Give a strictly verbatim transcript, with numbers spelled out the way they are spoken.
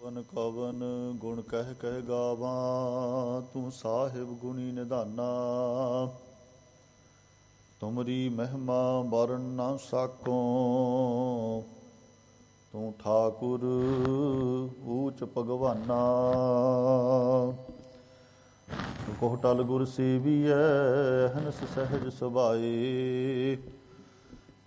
ਕਵਨ ਕਵਨ ਗੁਣ ਕਹਿ ਕਹਿ ਗਾਵਾਂ, ਤੂੰ ਸਾਹਿਬ ਗੁਣੀ ਨਿਧਾਨਾ। ਤੁਮਰੀ ਮਹਿਮਾ ਵਰਨ ਨਾ ਸਾਕੋ, ਤੂੰ ਠਾਕੁਰ ਊਚ ਭਗਵਾਨਾ। ਕੋਹ ਟਲ ਗੁਰ ਸੇਵੀਐ, ਹਨਸ ਸਹਿਜ ਸੁਭਾਏ।